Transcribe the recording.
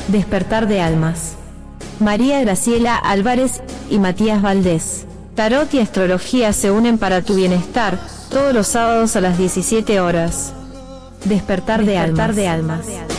Despertar de almas. María Graciela Álvarez y Matías Valdés. Tarot y astrología se unen para tu bienestar, todos los sábados a las 17 horas. Despertar de almas.